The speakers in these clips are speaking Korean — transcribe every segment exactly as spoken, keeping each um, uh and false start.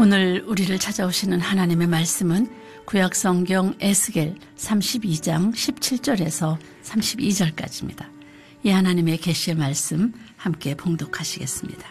오늘 우리를 찾아오시는 하나님의 말씀은 구약성경 에스겔 삼십이 장 십칠 절에서 삼십이 절까지입니다. 이 하나님의 계시의 말씀 함께 봉독하시겠습니다.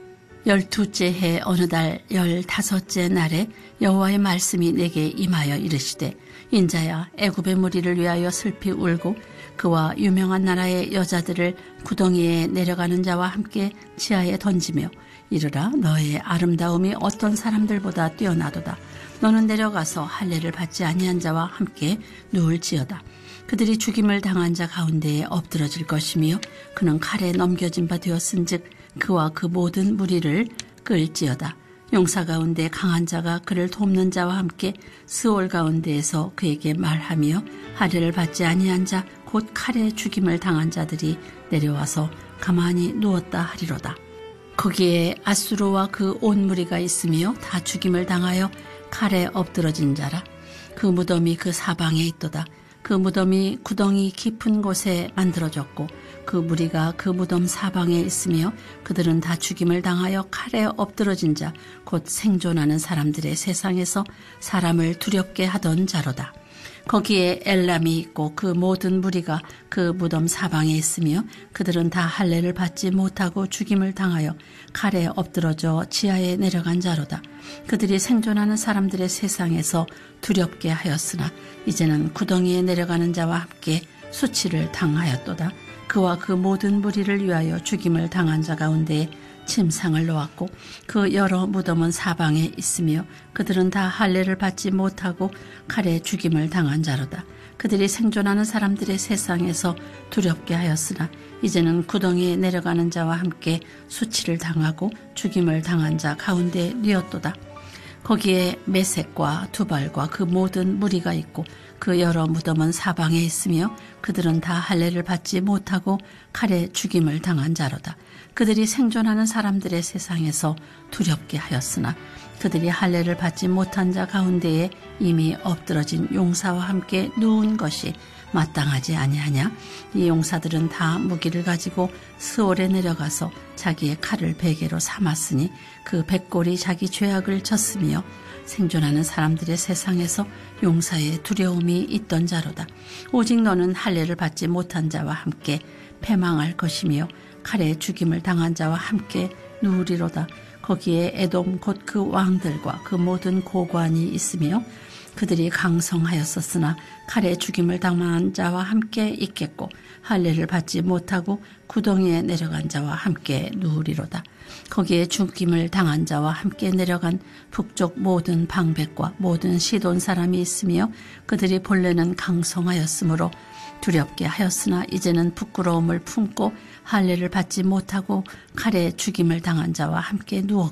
열두째 해 어느 달 열다섯째 날에 여호와의 말씀이 내게 임하여 이르시되, 인자야, 애굽의 무리를 위하여 슬피 울고 그와 유명한 나라의 여자들을 구덩이에 내려가는 자와 함께 지하에 던지며 이르라, 너의 아름다움이 어떤 사람들보다 뛰어나도다. 너는 내려가서 할례를 받지 아니한 자와 함께 누울지어다. 그들이 죽임을 당한 자 가운데에 엎드러질 것이며 그는 칼에 넘겨진 바 되었은즉 그와 그 모든 무리를 끌지어다. 용사 가운데 강한 자가 그를 돕는 자와 함께 스올 가운데에서 그에게 말하며 할례를 받지 아니한 자 곧 칼에 죽임을 당한 자들이 내려와서 가만히 누웠다 하리로다. 거기에 아수르와 그 온 무리가 있으며 다 죽임을 당하여 칼에 엎드러진 자라. 그 무덤이 그 사방에 있도다. 그 무덤이 구덩이 깊은 곳에 만들어졌고 그 무리가 그 무덤 사방에 있으며 그들은 다 죽임을 당하여 칼에 엎드러진 자 곧 생존하는 사람들의 세상에서 사람을 두렵게 하던 자로다. 거기에 엘람이 있고 그 모든 무리가 그 무덤 사방에 있으며 그들은 다 할례를 받지 못하고 죽임을 당하여 칼에 엎드러져 지하에 내려간 자로다. 그들이 생존하는 사람들의 세상에서 두렵게 하였으나 이제는 구덩이에 내려가는 자와 함께 수치를 당하였도다. 그와 그 모든 무리를 위하여 죽임을 당한 자 가운데에 침상을 놓았고 그 여러 무덤은 사방에 있으며 그들은 다 할례를 받지 못하고 칼에 죽임을 당한 자로다. 그들이 생존하는 사람들의 세상에서 두렵게 하였으나 이제는 구덩이에 내려가는 자와 함께 수치를 당하고 죽임을 당한 자 가운데에 뉘었도다. 거기에 메섹과 두발과 그 모든 무리가 있고 그 여러 무덤은 사방에 있으며 그들은 다 할례를 받지 못하고 칼에 죽임을 당한 자로다. 그들이 생존하는 사람들의 세상에서 두렵게 하였으나 그들이 할례를 받지 못한 자 가운데에 이미 엎드러진 용사와 함께 누운 것이 마땅하지 아니하냐. 이 용사들은 다 무기를 가지고 스올에 내려가서 자기의 칼을 베개로 삼았으니 그 백골이 자기 죄악을 졌으며 생존하는 사람들의 세상에서 용사의 두려움이 있던 자로다. 오직 너는 할례를 받지 못한 자와 함께 패망할 것이며 칼에 죽임을 당한 자와 함께 누우리로다. 거기에 에돔 곧 그 왕들과 그 모든 고관이 있으며 그들이 강성하였었으나 칼에 죽임을 당한 자와 함께 있겠고 할례를 받지 못하고 구덩이에 내려간 자와 함께 누우리로다. 거기에 죽임을 당한 자와 함께 내려간 북쪽 모든 방백과 모든 시돈 사람이 있으며 그들이 본래는 강성하였으므로 두렵게 하였으나 이제는 부끄러움을 품고 할례를 받지 못하고 칼에 죽임을 당한 자와 함께 누웠고